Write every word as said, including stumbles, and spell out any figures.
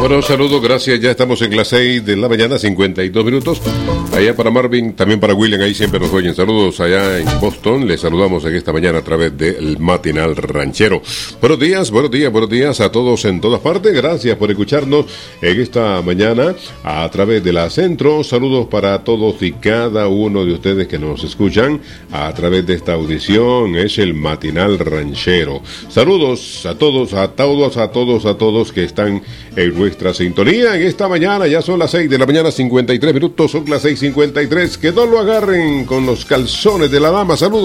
Bueno, saludos, gracias. Ya estamos en las seis de la mañana, cincuenta y dos minutos. Allá para Marvin, también para William, ahí siempre nos oyen. Saludos allá en Boston. Les saludamos en esta mañana a través del Matinal Ranchero. Buenos días, buenos días, buenos días a todos en todas partes. Gracias por escucharnos en esta mañana a través de la Centro. Saludos para todos y cada uno de ustedes que nos escuchan a través de esta audición. Es el Matinal Ranchero. Saludos a todos, a todos, a todos, a todos que están en nuestra sintonía en esta mañana. Ya son las seis de la mañana, cincuenta y tres minutos, son las seis cincuenta y tres. Que no lo agarren con los calzones de la dama. Saludos.